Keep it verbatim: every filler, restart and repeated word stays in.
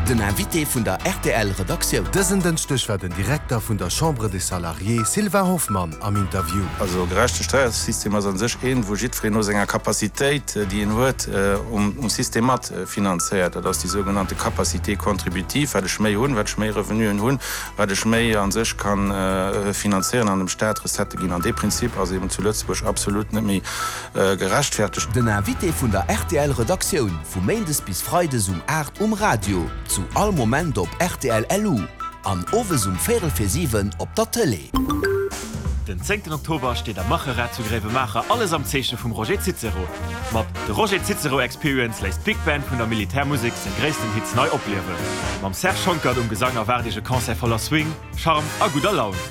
Den Invité vun der R T L-Redaktion. Dëssen den Stöch war den Direktor vun der Chambre des Salariés Silva Hoffmann am Interview. Also gerechte Steuersystem an sech een, wo jiet no senger Kapazitéit, die en huet äh, um, um Systemat äh, finanziert, dats die sogenannte Kapazité kontributiv, watch méi hunn, wat méi Revenuen hunn, watch méi an sech kann äh, finanzieren an dem Staat Resette ginn an de Prinzip as eben zu Lützburg absolut net méi äh, gerechtfertigt. Den Invité vun der R T L-Redaktion vu Mendes bis Freudes um acht um Radio, zu all Moment op R T L L U, an Owes um Viertelfirsiven op der Tele. Den zehnten Oktober steht der Macherat zu Grävemacher alles am Zeche vum Roger Cicero. Mat de Roger Cicero Experience lässt Big Band vun der Militärmusik den gréessten Hits neu oplewen. Mam Serge Schonkert um Gesang erwerdege Konzert voller Swing, Charme a guter Laune.